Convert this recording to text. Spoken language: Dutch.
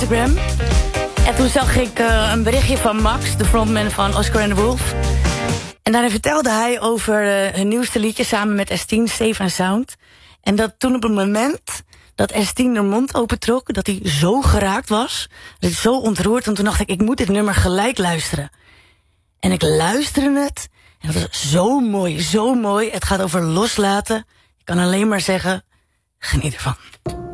Instagram. En toen zag ik een berichtje van Max, de frontman van Oscar and the Wolf. En daarin vertelde hij over hun nieuwste liedje samen met S10, Safe and Sound. En dat toen op het moment dat S10 haar mond opentrok, dat hij zo geraakt was, dat hij zo ontroerd. En toen dacht ik moet dit nummer gelijk luisteren. En ik luisterde het. En dat was zo mooi, zo mooi. Het gaat over loslaten. Ik kan alleen maar zeggen, geniet ervan.